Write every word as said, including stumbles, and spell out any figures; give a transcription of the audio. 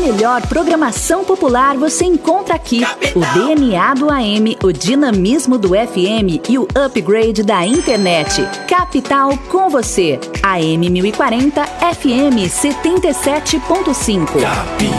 melhor programação popular você encontra aqui. O D N A do A M, o dinamismo do F M e o upgrade da internet. Capital com você. A M mil e quarenta, F M setenta e sete ponto cinco.